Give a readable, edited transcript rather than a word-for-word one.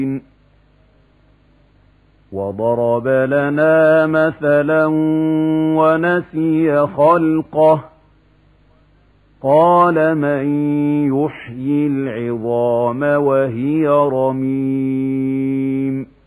وضرب لنا مثلا ونسي خلقه قال من يحيي العظام وهي رميم